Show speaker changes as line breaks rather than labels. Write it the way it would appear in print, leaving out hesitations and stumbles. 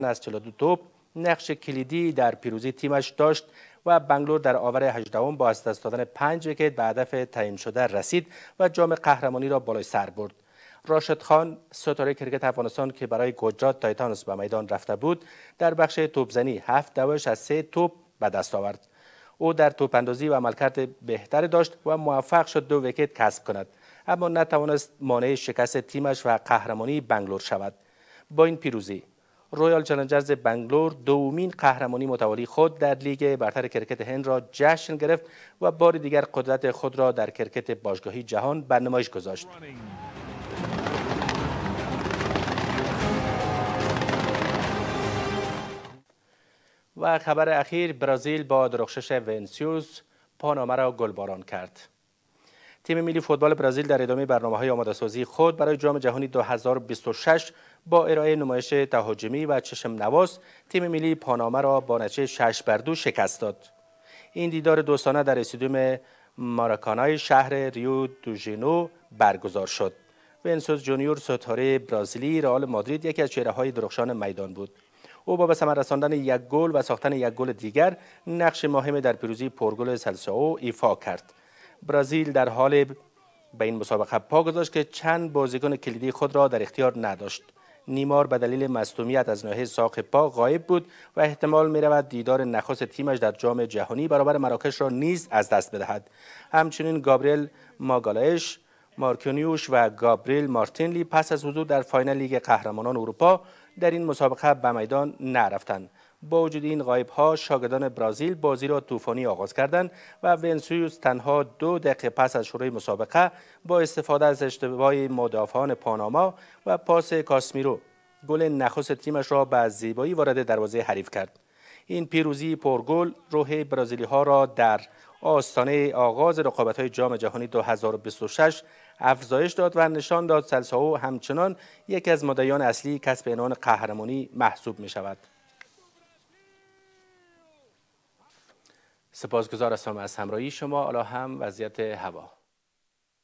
از 42 توپ نقش کلیدی در پیروزی تیمش داشت و بنگلور در آور 18 با از دست دادن 5 ویکت به هدف تعیین شده رسید و جام قهرمانی را بالای سر برد. راشد خان ستاره کرکت افغانستان که برای گجرات تایتانز به میدان رفته بود در بخش توپزنی 7 دوش از 3 توپ به دست آورد. او در توپ اندازی و عملکرد بهتری داشت و موفق شد 2 ویکت کسب کند، اما نتوانست مانع شکست تیمش و قهرمانی بنگلور شود. با این پیروزی رویال چالنجرز بنگلور دومین قهرمانی متوالی خود در لیگ برتر کرکت هند را جشن گرفت و بار دیگر قدرت خود را در کرکت باشگاهی جهان به نمایش گذاشت. و خبر اخیر، برزیل با درخشش وینیسیوس پاناما را گلباران کرد. تیم ملی فوتبال برزیل در ادامه برنامه‌های آماده‌سازی خود برای جام جهانی 2026 با ارائه نمایش تهاجمی و چشم نواز تیم ملی پاناما را با نتیجه 6-2 شکست داد. این دیدار دوستانه در استادیوم ماراکانای شهر ریو دو ژانیرو برگزار شد. وینیسیوس جونیور ستاره برزیلی رئال مادرید یکی از چهره‌های درخشان میدان بود. او با به ثمر رساندن 1 گل و ساختن 1 گل دیگر نقش مهم در پیروزی پرگل سلسائو ایفا کرد. برزیل در حال به این مسابقه پا گذاشت که چند بازیکن کلیدی خود را در اختیار نداشت. نیمار به دلیل مصدومیت از ناحیه ساق پا غایب بود و احتمال می‌رود دیدار نخست تیمش در جام جهانی برابر مراکش را نیز از دست بدهد. همچنین گابریل ماگالایش، مارکینیوش و گابریل مارتینلی پس از حضور در فاینال لیگ قهرمانان اروپا در این مسابقه به میدان نرفتند. با وجود این غایب‌ها شاگردان برزیل بازی را طوفانی آغاز کردند و وینیسیوس تنها 2 دقیقه پس از شروع مسابقه با استفاده از اشتباه مدافعان پاناما و پاس کاسمیرو گل نخست تیمش را به زیبایی وارد دروازه حریف کرد. این پیروزی پرگل روح برزیلی‌ها را در آستانه آغاز رقابت‌های جام جهانی 2026 افزایش داد و نشان داد سلسائو همچنان یکی از مدعیان اصلی کسب عنوان قهرمانی محسوب می‌شود. سپاسگزار هستم از همراهی شما. حالا هم وضعیت هوا.